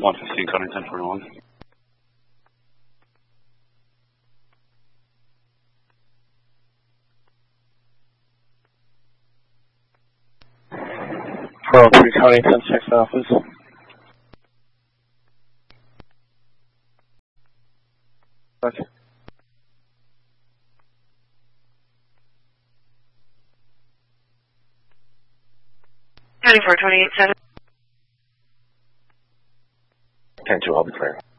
115 coding 1041. For 3 County 10-6 office. Okay. County 428-7. 10-2, I'll be clear.